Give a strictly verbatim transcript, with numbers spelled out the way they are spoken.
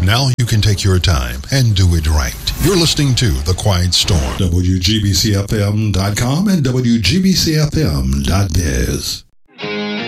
Now you can take your time and do it right. You're listening to The Quiet Storm. W G B C F M dot com and W G B C F M dot biz.